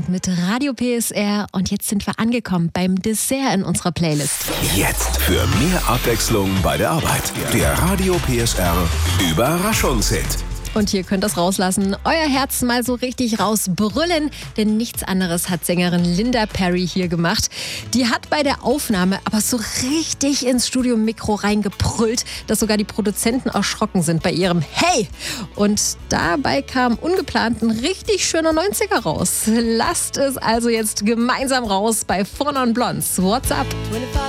Abend mit Radio PSR und jetzt sind wir angekommen beim Dessert in unserer Playlist. Jetzt für mehr Abwechslung bei der Arbeit. Der Radio PSR Überraschungshit. Und hier könnt ihr es rauslassen, euer Herz mal so richtig rausbrüllen, denn nichts anderes hat Sängerin Linda Perry hier gemacht. Die hat bei der Aufnahme aber so richtig ins Studio-Mikro reingebrüllt, dass sogar die Produzenten erschrocken sind bei ihrem Hey! Und dabei kam ungeplant ein richtig schöner 90er raus. Lasst es also jetzt gemeinsam raus bei Four Non Blondes. What's up?